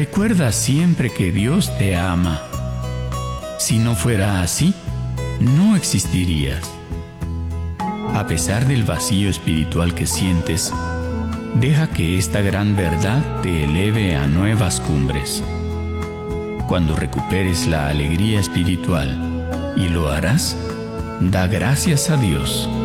Recuerda siempre que Dios te ama. Si no fuera así, no existirías. A pesar del vacío espiritual que sientes, deja que esta gran verdad te eleve a nuevas cumbres. Cuando recuperes la alegría espiritual, y lo harás, da gracias a Dios.